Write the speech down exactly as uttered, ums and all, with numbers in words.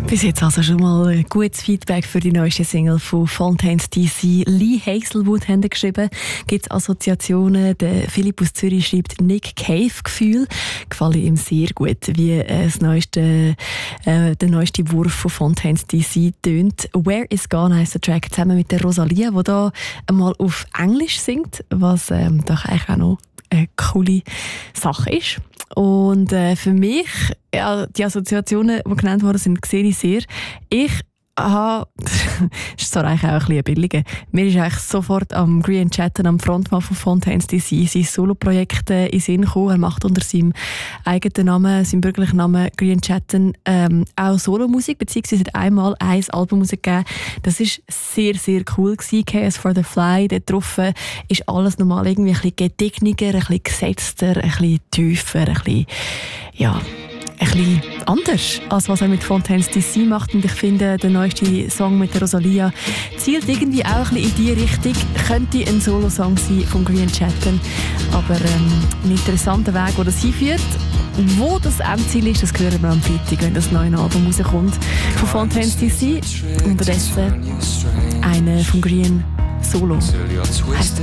Bis jetzt also schon mal ein gutes Feedback für die neueste Single von Fontaines D C. Lee Hazelwood haben geschrieben. Gibt es Assoziationen? Der Philipp aus Zürich schreibt Nick Cave-Gefühl. Gefallen ihm sehr gut, wie äh, das neueste, äh, der neueste Wurf von Fontaines D C tönt. Where is Gone heisst der Track, zusammen mit der Rosalia, die da einmal auf Englisch singt, was ähm, doch eigentlich auch noch eine coole Sache ist. Und äh, für mich, ja, die Assoziationen, die genannt worden sind, sehe ich sehr. Ich habe, das ist zwar eigentlich auch ein bisschen billiger, mir ist eigentlich sofort am Grian Chatten, am Frontmann von Fontaines D C, sein Solo-Projekt äh, in den Sinn gekommen. Er macht unter seinem eigenen Namen, seinem bürgerlichen Namen Grian Chatten, ähm, auch Solomusik, beziehungsweise hat einmal ein Album rausgegeben. Das war sehr, sehr cool gewesen. Chaos for the Fly. Dort drauf ist alles normal irgendwie ein bisschen gedigniger, ein bisschen gesetzter, ein bisschen tiefer, ein bisschen, ja, ein bisschen anders, als was er mit Fontaines D C macht. Und ich finde, der neueste Song mit der Rosalia zielt irgendwie auch ein bisschen in diese Richtung. Könnte ein Solo-Song sein von Grian Chatten. Aber ähm, ein interessanter Weg, wo das hinführt. Wo das Endziel ist, das hören wir am Freitag, wenn das neue Album rauskommt von Fontaines D C. Unterdessen eine von Grian Solo. Heißt